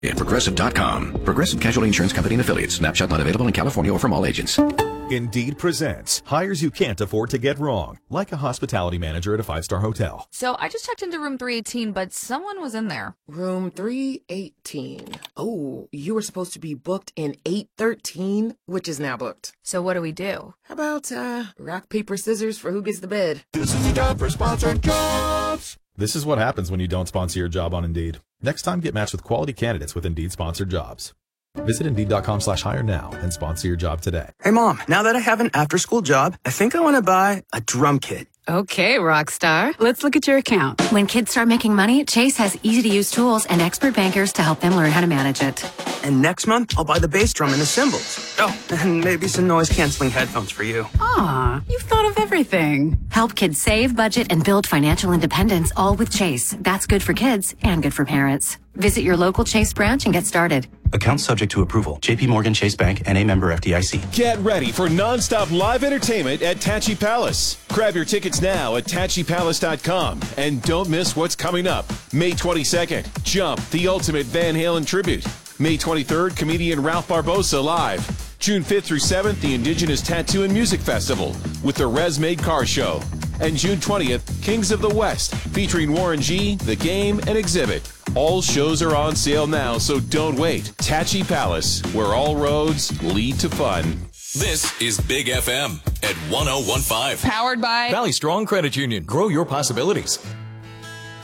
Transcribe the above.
At Progressive.com. Progressive Casualty Insurance Company and Affiliates. Snapshot not available in California or from all agents. Indeed presents hires you can't afford to get wrong, like a hospitality manager at a five-star hotel. So I just checked into room 318, but someone was in there. Room 318. Oh, you were supposed to be booked in 813, which is now booked. So what do we do? How about rock, paper, scissors for who gets the bed? This is the time for sponsored jobs. This is what happens when you don't sponsor your job on Indeed. Next time, get matched with quality candidates with Indeed sponsored jobs. Visit Indeed.com/hire now and sponsor your job today. Hey, Mom, now that I have an after-school job, I think I want to buy a drum kit. Okay, Rockstar. Let's look at your account. When kids start making money, Chase has easy-to-use tools and expert bankers to help them learn how to manage it. And next month, I'll buy the bass drum and the cymbals. Oh, and maybe some noise-canceling headphones for you. Aw, you've thought of everything. Help kids save, budget, and build financial independence, all with Chase. That's good for kids and good for parents. Visit your local Chase branch and get started. Account subject to approval. JP Morgan Chase Bank and a member FDIC. Get ready for non-stop live entertainment at Tachi Palace. Grab your tickets now at TachiPalace.com. And don't miss what's coming up. May 22nd, Jump, the ultimate Van Halen tribute. May 23rd, comedian Ralph Barbosa live. June 5th through 7th, the Indigenous Tattoo and Music Festival with the Res Made Car Show. And June 20th, Kings of the West, featuring Warren G, The Game, and Exhibit. All shows are on sale now, so don't wait. Tachi Palace, where all roads lead to fun. This is Big FM at 1015. Powered by Valley Strong Credit Union. Grow your possibilities.